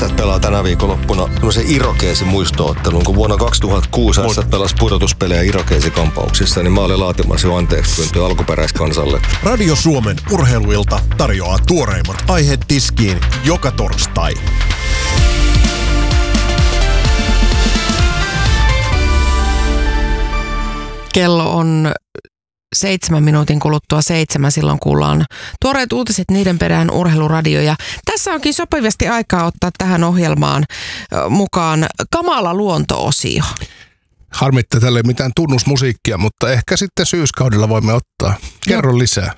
S pelaa tänä viikonloppuna tämmöisen Irokeesin muisto-ottelun, kun vuonna 2006 S pelasi pudotuspelejä Irokeesi-kampauksissa, niin mä olin laatimassa jo anteeksi pyyntöä alkuperäiskansalle. Radio Suomen urheiluilta tarjoaa tuoreimmat aiheet tiskiin joka torstai. Kello on 7 minuutin kuluttua 7. Silloin kuullaan tuoreet uutiset, niiden perään urheiluradio. Ja tässä onkin sopivasti aikaa ottaa tähän ohjelmaan mukaan kamala luonto-osio. Harmittaa tälle ei mitään tunnusmusiikkia, mutta ehkä sitten syyskaudella voimme ottaa. Kerro lisää.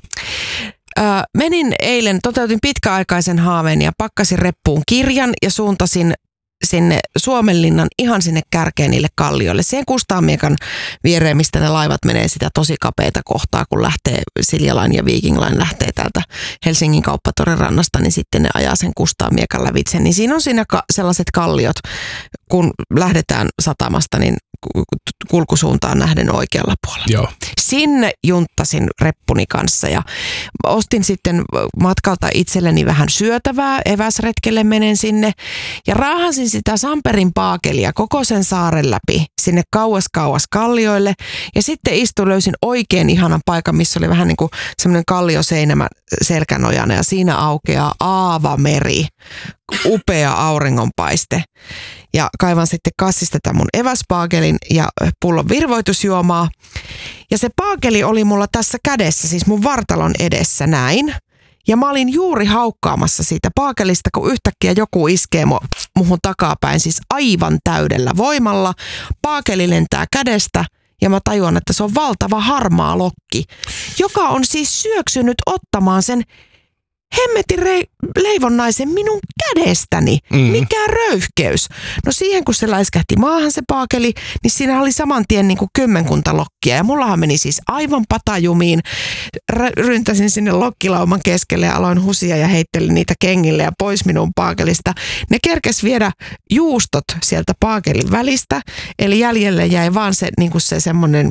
Toteutin pitkäaikaisen haaveen ja pakkasin reppuun kirjan ja suuntasin sinne Suomenlinnan ihan sinne kärkeen niille kallioille. Siihen Kustaamiekan viereen, mistä ne laivat menee sitä tosi kapeita kohtaa, kun lähtee Silja Line ja Viking Line lähtee täältä Helsingin Kauppatorin rannasta, niin sitten ne ajaa sen Kustaamiekan lävitse. Niin siinä on siinä sellaiset kalliot, kun lähdetään satamasta, niin kulkusuuntaan nähden oikealla puolella. Joo. Sinne junttasin reppuni kanssa ja ostin sitten matkalta itselleni vähän syötävää. Eväsretkelle menen sinne ja raahasin sitä Samperin paakelia koko sen saaren läpi sinne kauas kallioille. Ja sitten löysin oikein ihanan paikan, missä oli vähän niin kuin semmoinen kallioseinämä selkänojana ja siinä aukeaa Aavameri. Upea auringonpaiste. Ja kaivan sitten kassista tämän mun eväspaakelin ja pullon virvoitusjuomaa. Ja se paakeli oli mulla tässä kädessä, siis mun vartalon edessä näin. Ja mä olin juuri haukkaamassa siitä paakelista, kun yhtäkkiä joku iskee muhun takapäin, siis aivan täydellä voimalla. Paakeli lentää kädestä ja mä tajuan, että se on valtava harmaa lokki, joka on siis syöksynyt ottamaan sen hemmetin leivonnaisen minun kädestäni. Mikä röyhkeys. No siihen kun se läiskähti maahan se paakeli, niin siinä oli saman tien niin kuin kymmenkunta lokkia. Ja mullahan meni siis aivan patajumiin. Ryntäsin sinne lokkilauman keskelle ja aloin husia ja heittelin niitä kengille ja pois minun paakelista. Ne kerkes viedä juustot sieltä paakelin välistä. Eli jäljelle jäi vaan se, niin kuin se semmoinen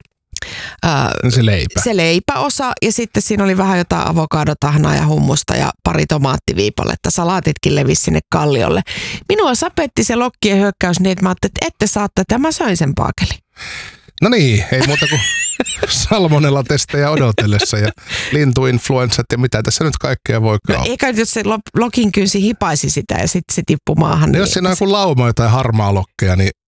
se leipäosa ja sitten siinä oli vähän jotain avokadotahnaa ja hummusta ja pari tomaattiviipaletta. Salaatitkin levisi sinne kalliolle. Minua sapetti se lokkien hyökkäys niin, että mä ajattelin, että ette saa tätä, mä söin sen paakeli. No niin, ei muuta kuin salmonella-testejä odotellessa ja lintuinfluenssat ja mitä tässä nyt kaikkea voikaan. No eikä jos se lokin kynsi hipaisi sitä ja sitten se tippui maahan. Jos siinä on joku lauma jotain harmaa lokkeja, niin